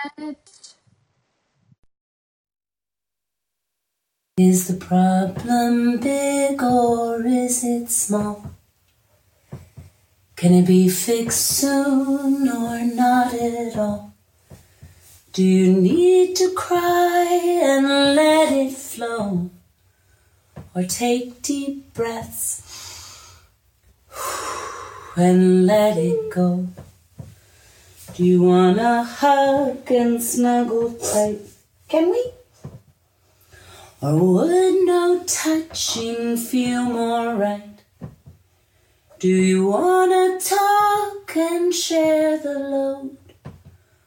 Is the problem big or is it small? Can it be fixed soon or not at all? Do you need to cry and let it flow? Or take deep breaths and let it go? Do you wanna hug and snuggle tight? Can we? Or would no touching feel more right? Do you wanna talk and share the load?